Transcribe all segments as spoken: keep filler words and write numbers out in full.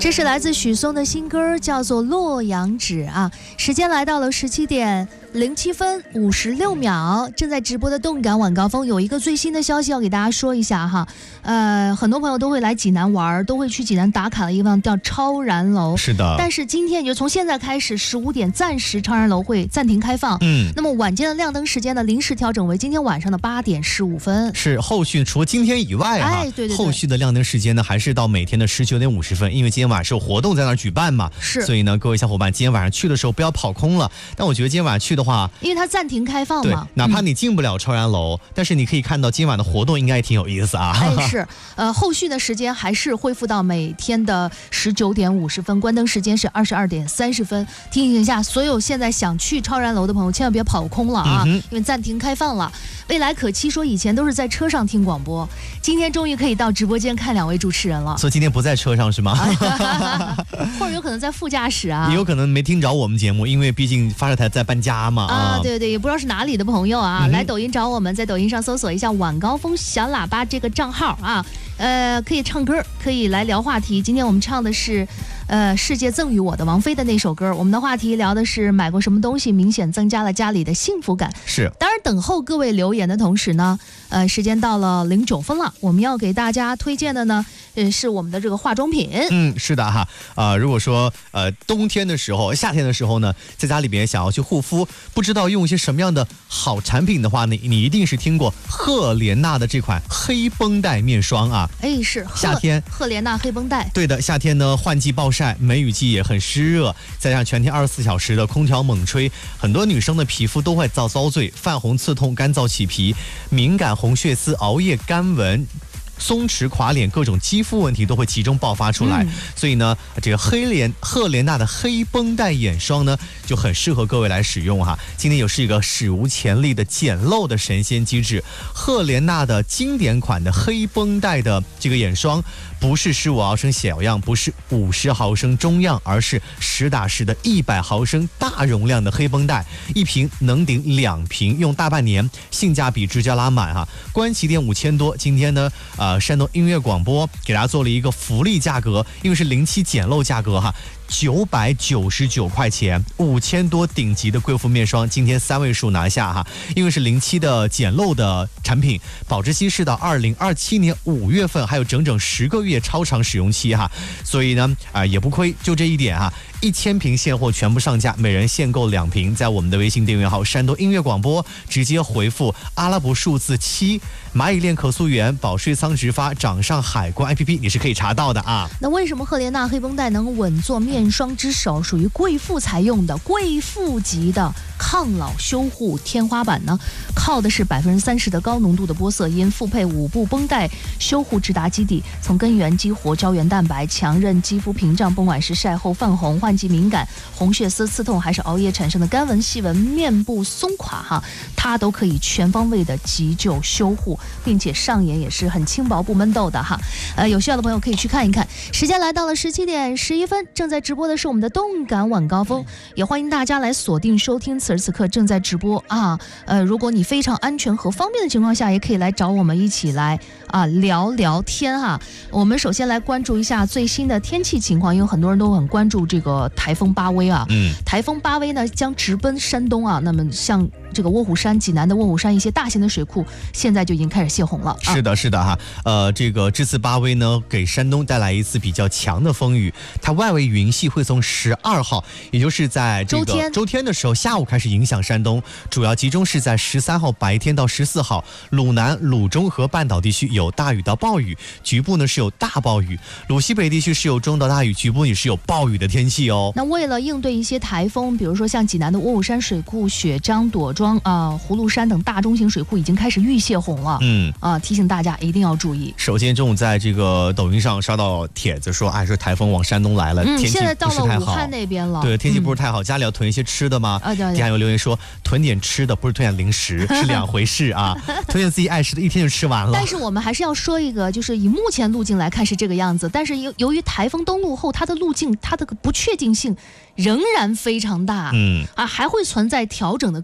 这是来自许嵩的新歌，叫做《洛阳纸》啊。时间来到了十七点零七分五十六秒，正在直播的动感晚高峰有一个最新的消息要给大家说一下哈。呃，很多朋友都会来济南玩，都会去济南打卡的一个地方叫超然楼。 是的。 但是今天就从现在开始，十五点暂时超然楼会暂停开放。 嗯。 那么晚间的亮灯时间呢，临时调整为今天晚上的八点十五分。 是，后续除了今天以外啊， 哎，对对对， 后续的亮灯时间呢，还是到每天的十九点五十分，因为今天晚上是有活动在那儿举办嘛。 是。 所以呢，各位小伙伴，今天晚上去的时候不要跑空了。但我觉得今天晚上去的话， 因为它暂停开放嘛， 对，哪怕你进不了超然楼，嗯、但是你可以看到今晚的活动应该也挺有意思啊。 哎，是，呃，后续的时间还是恢复到每天的十九点五十分，关灯时间是二十二点三十分。提醒一下所有现在想去超然楼的朋友，千万别跑空了啊，嗯、因为暂停开放了。未来可期说以前都是在车上听广播，今天终于可以到直播间看两位主持人了。 所以今天不在车上是吗？ 或者有可能在副驾驶啊， 也有可能没听着我们节目，因为毕竟发射台在搬家嘛。 啊，对对，也不知道是哪里的朋友啊，嗯、来抖音找我们，在抖音上搜索一下晚高峰小喇叭这个账号啊，呃，可以唱歌，可以来聊话题。今天我们唱的是呃世界赠予我的王菲的那首歌，我们的话题聊的是买过什么东西明显增加了家里的幸福感。 是， 当然等候各位留言的同时呢，呃，时间到了零九分了，我们要给大家推荐的呢，呃，是我们的这个化妆品。 嗯，是的哈，啊、呃，如果说呃冬天的时候、夏天的时候呢，在家里边想要去护肤，不知道用一些什么样的好产品的话呢，你一定是听过赫莲娜的这款黑绷带面霜啊。 哎，是夏天赫莲娜黑绷带。 对的，夏天呢换季暴晒，梅雨季也很湿热，再加上全天二十四小时的空调猛吹，很多女生的皮肤都会遭遭罪，泛红刺痛、干燥起皮、敏感红血丝、熬夜干纹、松弛垮脸，各种肌肤问题都会集中爆发出来。嗯、所以呢，这个黑莲赫莲娜的黑绷带眼霜呢，就很适合各位来使用哈。今天又是一个史无前例的简陋的神仙机制，赫莲娜的经典款的黑绷带的这个眼霜，不是十五毫升小样，不是五十毫升中样，而是实打实的一百毫升大容量的黑绷带，一瓶能顶两瓶，用大半年，性价比直接拉满哈。官旗店五千多，今天呢，呃，山东音乐广播给大家做了一个福利价格，因为是零七简陋价格哈。九百九十九块钱，五千多顶级的贵妇面霜，今天三位数拿下哈，因为是零七的简陋的产品，保质期是到二零二七年五月份，还有整整十个月超长使用期哈，所以呢啊、呃、也不亏，就这一点哈，一千瓶现货全部上架，每人限购两瓶，在我们的微信订阅号山东音乐广播直接回复阿拉伯数字七，蚂蚁链可溯源、保税仓直发、掌上海关 A P P 你是可以查到的啊。 那为什么赫莲娜黑绷带能稳坐面面霜之首，属于贵妇才用的贵妇级的抗老修护天花板呢？靠的是百分之三十的高浓度的玻色因，复配五步绷带修护直达基底，从根源激活胶原蛋白，强韧肌肤屏障，甭管是晒后泛红、换季敏感、红血丝刺痛，还是熬夜产生的干纹、细纹、面部松垮哈，它都可以全方位的急救修护，并且上眼也是很轻薄不闷痘的哈。呃，有需要的朋友可以去看一看。时间来到了十七点十一分，正在直播的是我们的动感晚高峰，也欢迎大家来锁定收听，此时此刻正在直播啊。呃，如果你非常安全和方便的情况下，也可以来找我们一起来啊聊聊天哈。我们首先来关注一下最新的天气情况，因为很多人都很关注这个台风巴威啊。嗯，台风巴威呢将直奔山东啊，那么像这个卧虎山、济南的卧虎山一些大型的水库，现在就已经开始泄洪了。 是的，是的哈。呃，这个这次巴威呢，给山东带来一次比较强的风雨，它外围云系会从十二号，也就是在这个周天周天的时候下午开始影响山东，主要集中是在十三号白天到十四号，鲁南、鲁中和半岛地区有大雨到暴雨，局部呢是有大暴雨，鲁西北地区是有中到大雨，局部也是有暴雨的天气哦。 那为了应对一些台风，比如说像济南的卧虎山水库、雪张、朵庄啊、呃、葫芦山等大中型水库已经开始预泄洪了。嗯啊，提醒大家一定要注意。 首先中午在这个抖音上刷到帖子说，哎，说台风往山东来了， 嗯、 天气不是太好。 现在到了武汉那边了， 对，天气不是太好，嗯、家里要囤一些吃的吗？啊，对对。底下有留言说，囤点吃的不是囤点零食，是两回事啊。囤点自己爱吃的，一天就吃完了。 但是我们还是要说一个，就是以目前路径来看是这个样子，但是由由于台风登陆后，它的路径它的不确定性仍然非常大，嗯啊，还会存在调整的可能性。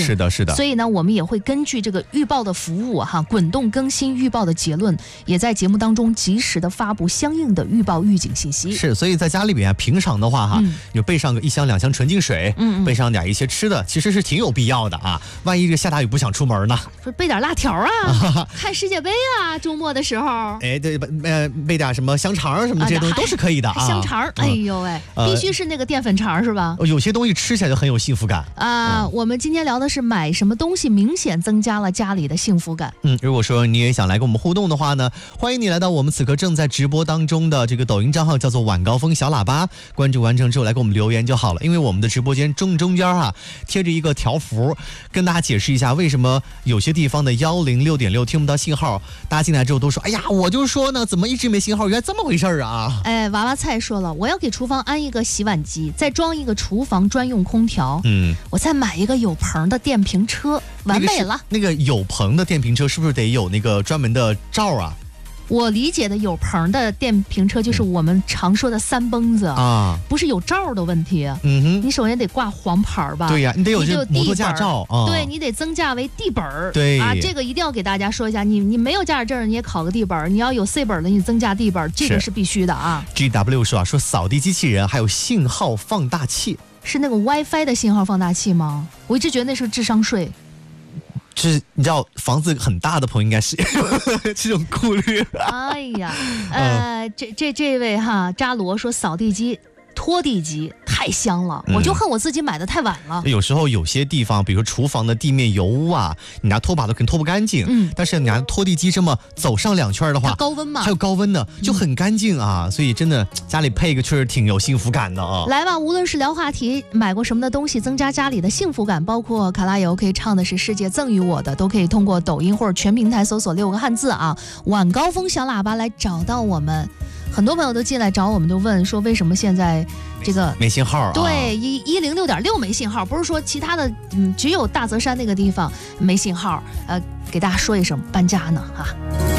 性。 是的，是的。 所以呢，我们也会根据这个预报的服务哈，滚动更新预报的结论，也在节目当中及时的发布相应的预报预警信息。 是，所以在家里边平常的话哈，嗯、你就备上个一箱两箱纯净水，嗯嗯备上点一些吃的，其实是挺有必要的啊。万一这个下大雨不想出门呢， 备点辣条啊，看世界杯啊，周末的时候。 哎，对，呃，备点什么香肠什么这些东西都是可以的啊。 香肠，哎呦喂，嗯、必须是那个淀粉肠是吧？ 有些东西吃起来就很有幸福感啊、嗯。我们今天聊的是买什么东西明显增加了家里的幸福感。 嗯，如果说你也想来跟我们互动的话呢，欢迎你来到我们此刻正在直播当中的这个抖音账号，叫做晚高峰小喇叭，关注完成之后来给我们留言就好了。因为我们的直播间正中间啊贴着一个条幅，跟大家解释一下为什么有些地方的幺零六点六听不到信号。大家进来之后都说，哎呀，我就说呢，怎么一直没信号？原来这么回事啊！ 哎，娃娃菜说了，我要给厨房安一个洗碗机，再装一个厨房专用空调，嗯，我再买一个有棚的电瓶车，完美了。 那个, 那个有棚的电瓶车是不是得有那个专门的罩啊？ 我理解的有棚的电瓶车就是我们常说的三蹦子啊，不是有罩的问题。嗯哼，你首先得挂黄牌吧？ 对呀，你得有这摩托驾照啊。 对，你得增驾为 D 本。 对啊，这个一定要给大家说一下，你你没有驾驶证你也考个 D 本，你要有 C 本的你增驾 D 本，这个是必须的啊。 G W 说啊，说扫地机器人还有信号放大器， 是那个 WiFi 的信号放大器吗？我一直觉得那是智商税。 就是你知道房子很大的朋友应该是这种顾虑。 哎呀，呃，这这这位哈扎罗说扫地机、拖地机太香了，嗯、我就恨我自己买的太晚了。 有时候有些地方，比如说厨房的地面油污啊，你拿拖把都肯定拖不干净。嗯，但是你拿拖地机这么走上两圈的话， 它高温嘛， 还有高温的，就很干净啊。嗯、所以真的家里配一个确实挺有幸福感的啊。 来吧，无论是聊话题、买过什么的东西，增加家里的幸福感，包括卡拉也 OK 唱的是世界赠予我的，都可以通过抖音或者全平台搜索六个汉字啊，晚高峰小喇叭来找到我们。很多朋友都进来找我们，就问说为什么现在这个没信号、啊？ 对，一一零六点六没信号，不是说其他的，嗯，只有大泽山那个地方没信号。呃，给大家说一声搬家呢，哈。